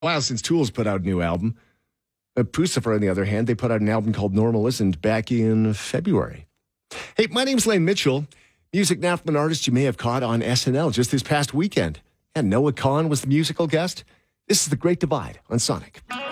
while since Tool's put out a new album. Pucifer, on the other hand, they put out an album called Normal Listened back in February. Hey, my name's Lane Mitchell. Music now from an artist you may have caught on SNL just this past weekend. And Noah Kahan was the musical guest. This is The Great Divide on Sonic.